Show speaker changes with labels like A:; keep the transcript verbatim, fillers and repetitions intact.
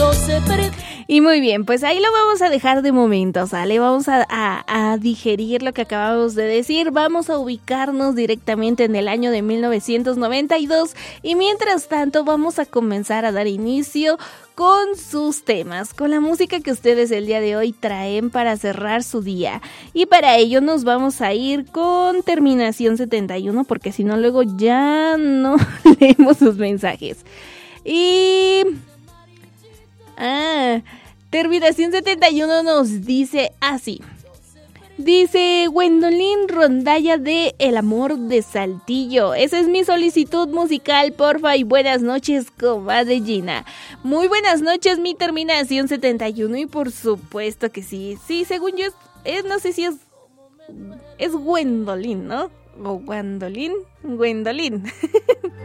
A: eso se perdió.
B: Y muy bien, pues ahí lo vamos a dejar de momento, ¿sale? Vamos a, a, a digerir lo que acabamos de decir, vamos a ubicarnos directamente en el año de mil novecientos noventa y dos y mientras tanto vamos a comenzar a dar inicio con sus temas, con la música que ustedes el día de hoy traen para cerrar su día. Y para ello nos vamos a ir con terminación setenta y uno, porque si no luego ya no leemos sus mensajes. Y... Ah... Terminación setenta y uno nos dice así. Dice Gwendolyn Rondalla de El Amor de Saltillo. Esa es mi solicitud musical, porfa, y buenas noches, comadre Gina. Muy buenas noches, mi terminación setenta y uno, y por supuesto que sí. Sí, según yo, es, es no sé si es... Es Gwendolyn, ¿no? O Gwendolyn. Gwendolyn.